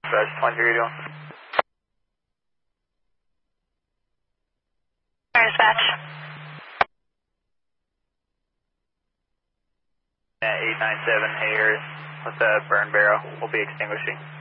Roger, 20, how are you doing? Dispatch. 897 Hayers with a burn barrel. We'll be extinguishing.